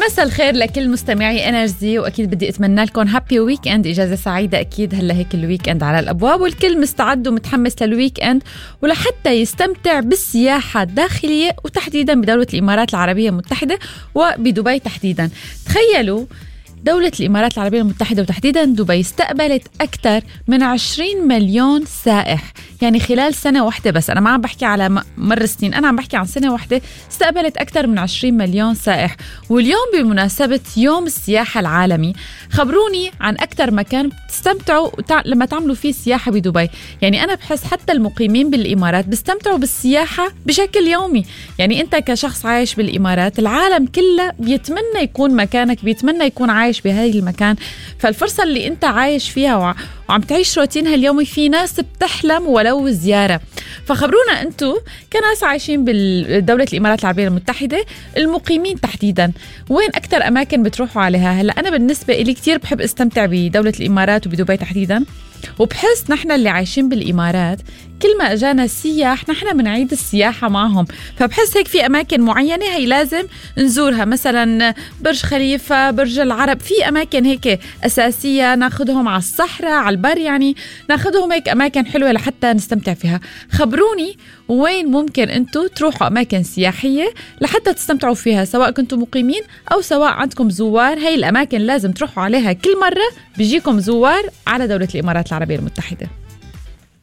مساء الخير لكل مستمعي انرجي، واكيد بدي اتمنى لكم هابي ويك اند، اجازه سعيده. اكيد هلا هيك الويك اند على الابواب والكل مستعد ومتحمس للويك اند، ولحتى يستمتع بالسياحه الداخليه وتحديدا بدوله الامارات العربيه المتحده وبدبي تحديدا. تخيلوا دولة الإمارات العربية المتحدة وتحديدا دبي استقبلت أكثر من 20 مليون سائح، يعني خلال سنة واحدة بس. أنا ما عم بحكي على مر سنين، أنا عم بحكي عن سنة واحدة استقبلت أكثر من 20 مليون سائح. واليوم بمناسبة يوم السياحة العالمي، خبروني عن أكثر مكان بتستمتعوا لما تعملوا فيه سياحة بدبي. يعني أنا بحس حتى المقيمين بالإمارات بيستمتعوا بالسياحة بشكل يومي. يعني أنت كشخص عايش بالإمارات، العالم كله بيتمنى يكون مكانك، بيتمنى يكون عايش بهذه المكان. فالفرصة اللي انت عايش فيها وعم تعيش روتينها اليومي، في ناس بتحلم ولو زيارة. فخبرونا انتو كناس عايشين بالدولة الإمارات العربية المتحدة، المقيمين تحديدا، وين أكتر أماكن بتروحوا عليها؟ هلأ أنا بالنسبة إلي كتير بحب استمتع بدولة الإمارات وبدبي تحديدا، وبحس نحن اللي عايشين بالإمارات كل ما أجانا السياح نحن منعيد السياحة معهم. فبحس هيك في أماكن معينة هي لازم نزورها، مثلا برج خليفة، برج العرب، في أماكن هيك أساسية ناخدهم على الصحراء، على البر، يعني ناخدهم هيك أماكن حلوة لحتى نستمتع فيها. خبروني وين ممكن أنتوا تروحوا أماكن سياحية لحتى تستمتعوا فيها، سواء كنتوا مقيمين أو سواء عندكم زوار. هاي الأماكن لازم تروحوا عليها كل مرة بيجيكم زوار على دولة الإمارات العربية المتحدة.